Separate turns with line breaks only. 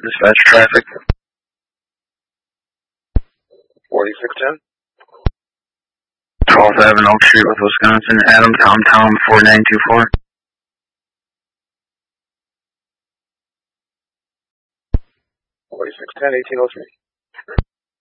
Dispatch traffic.
4610.
12th Avenue, Oak Street with Wisconsin. Adam, Tom, 4924.
4610, 1803.